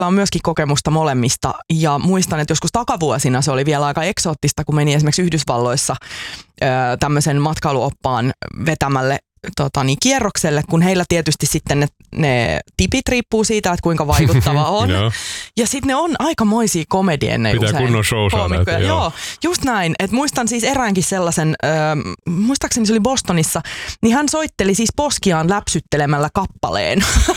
on myöskin kokemusta molemmista ja muistan, että joskus takavuosina se oli vielä aika eksoottista, kun meni esimerkiksi Yhdysvalloissa tämmöisen matkailuoppaan vetämälle kierrokselle, kun heillä tietysti sitten ne tipit riippuu siitä, että kuinka vaikuttava on. Ja sitten ne on aikamoisia komedienneja usein. Pitää kunnon show saada. Joo, just näin. Et muistan siis eräänkin sellaisen, muistaakseni se oli Bostonissa, niin hän soitteli siis poskiaan läpsyttelemällä kappaleen.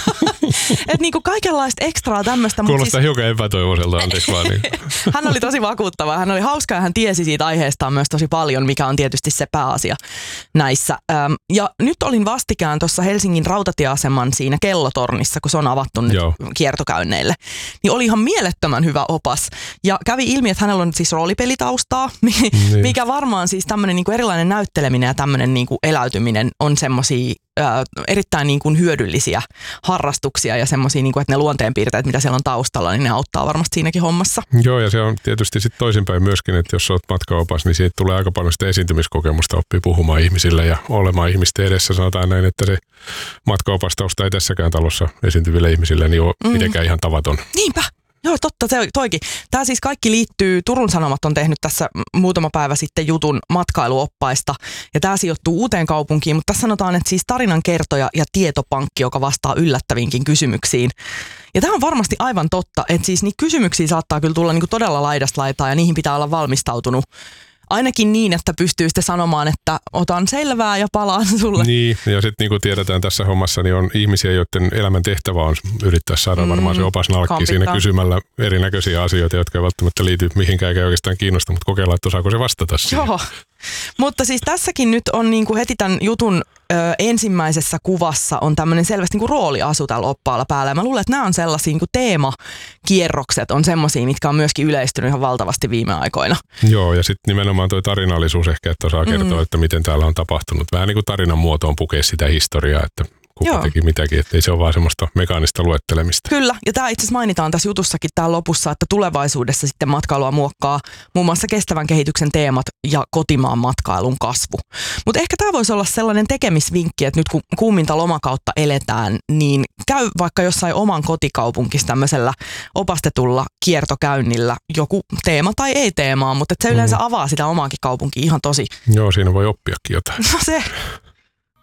Että niinku kaikenlaista ekstraa tämmöistä. Kuulostaa siis hiukan epätoivoiselta, anteeksi vaan. Niin. Hän oli tosi vakuuttava. Hän oli hauska ja hän tiesi siitä aiheestaan myös tosi paljon, mikä on tietysti se pääasia näissä. Ja nyt olin vastikään tuossa Helsingin rautatieaseman siinä kellotornissa, kun se on avattu nyt kiertokäynneille. Niin oli ihan mielettömän hyvä opas. Ja kävi ilmi, että hänellä on siis roolipelitaustaa, mikä varmaan siis tämmöinen niinku erilainen näytteleminen ja tämmöinen niinku eläytyminen on semmosia erittäin niin kuin hyödyllisiä harrastuksia ja semmoisia, niin kuin, että ne luonteenpiirteet, mitä siellä on taustalla, niin ne auttaa varmasti siinäkin hommassa. Joo, ja se on tietysti sitten toisinpäin myöskin, että jos olet matkaopas, niin siitä tulee aika paljon sitä esiintymiskokemusta, oppii puhumaan ihmisille ja olemaan ihmisten edessä. Sanotaan näin, että se matkaopastausta ei tässäkään talossa esiintyville ihmisille niin ole mitenkään ihan tavaton. Niinpä. Joo, totta, se toikin. Tämä siis kaikki liittyy, Turun Sanomat on tehnyt tässä muutama päivä sitten jutun matkailuoppaista, ja tämä sijoittuu Uuteenkaupunkiin, mutta tässä sanotaan, että siis tarinankertoja ja tietopankki, joka vastaa yllättäviinkin kysymyksiin. Ja tämä on varmasti aivan totta, että siis niitä kysymyksiä saattaa kyllä tulla niinku todella laidasta laitaan, ja niihin pitää olla valmistautunut. Ainakin niin, että pystyy sitten sanomaan, että otan selvää ja palaan sulle. Niin, ja sitten niin kuin tiedetään tässä hommassa, niin on ihmisiä, joiden elämän tehtävä on yrittää saada varmaan se opas nalkki siinä kysymällä erinäköisiä asioita, jotka ei välttämättä liity mihinkään eikä oikeastaan kiinnosta, mutta kokeillaan, että osaako se vastata siihen. Joo, mutta siis tässäkin nyt on niin kuin heti tämän jutun ensimmäisessä kuvassa on tämmöinen selvästi niin kuin rooliasu tällä oppaalla päällä. Ja mä luulen, että nämä on sellaisia niin kuin teemakierrokset on semmoisia, mitkä on myöskin yleistynyt ihan valtavasti viime aikoina. Joo, ja sitten nimenomaan toi tarinallisuus ehkä, että osaa kertoa, että miten täällä on tapahtunut. Vähän niin kuin tarinan muotoon pukea sitä historiaa, että kuka teki mitäkin, ettei se ole vaan semmoista mekaanista luettelemista. Kyllä, ja tämä itse asiassa mainitaan tässä jutussakin täällä lopussa, että tulevaisuudessa sitten matkailua muokkaa muun muassa kestävän kehityksen teemat ja kotimaan matkailun kasvu. Mutta ehkä tämä voisi olla sellainen tekemisvinkki, että nyt kun kuuminta lomakautta eletään, niin käy vaikka jossain oman kotikaupunkissa tämmöisellä opastetulla kiertokäynnillä joku teema tai ei teemaa, mutta se yleensä avaa sitä omaakin kaupunkia ihan tosi. Joo, siinä voi oppiakin jotain. No se.